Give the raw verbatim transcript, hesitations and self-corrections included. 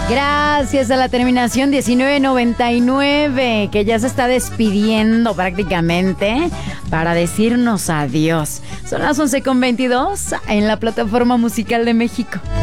Gracias a la terminación diecinueve noventa y nueve, que ya se está despidiendo prácticamente para decirnos adiós. Son las once con veintidós en la plataforma musical de México.